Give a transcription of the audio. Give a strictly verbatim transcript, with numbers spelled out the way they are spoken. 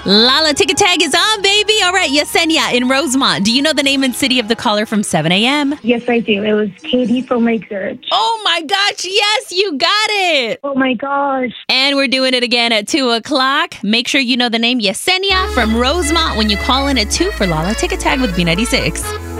Lala Ticket Tag is on, baby. All right, Yesenia in Rosemont. Do you know the name and city of the caller from seven a.m.? Yes, I do. It was Katie from Lake Zurich. Oh, my gosh. Yes, you got it. Oh, my gosh. And we're doing it again at two o'clock. Make sure you know the name Yesenia from Rosemont when you call in at two for Lala Ticket Tag with B ninety-six.